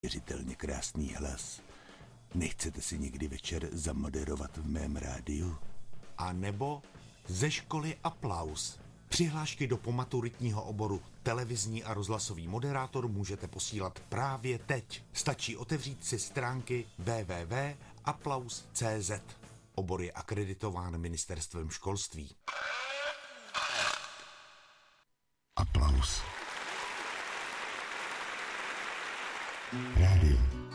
Věřitelně krásný hlas. Nechcete si někdy večer zamoderovat v mém rádiu? A nebo ze školy Aplaus. Přihlášky do pomaturitního oboru televizní a rozhlasový moderátor můžete posílat právě teď. Stačí otevřít si stránky www.applaus.cz. Obor je akreditován ministerstvem školství. Aplaus. Rádio.